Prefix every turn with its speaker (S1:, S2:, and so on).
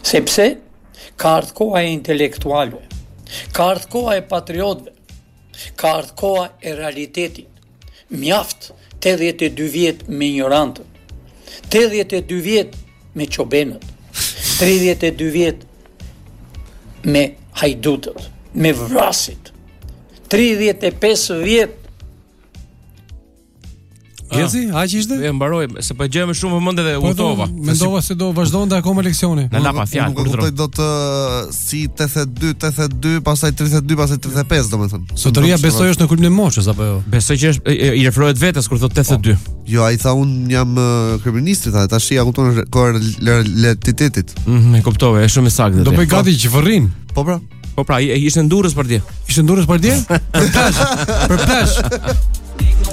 S1: Sepse ka ardhur koha e intelektualëve, ka ardhur koha e patriotëve, ka ardhur koha e realitetit. Mjaft 82 vjet me ignorantën, 82 vjet me çobenët, 32 vjet me hajdutët, me vrasit, 35 vjet.
S2: Gjeci, aq ishte?
S3: E mbaroj, se po gjejmë shumë vëmendje dhe udhtova.
S2: Mendova se do vazhdonte akoma leksioni.
S3: Na lapa fjalë.
S4: Nuk kuptoj dot si 82, pastaj 32, pastaj 35, domethënë.
S2: Sotëria besoj është në kulmin e moshës apo jo?
S3: Besoj që është i referohet vetes kur thot 82.
S4: Jo, ai tha un jam kryeministri, tha, tash ja kupton kohën e lehtitetit.
S3: E kuptova, është shumë i saktë.
S2: Do bëj gati që vërrin.
S4: Po pra.
S3: Po pra, ishte ndurës për dje.
S2: Ishte ndurës për dje? Për plash.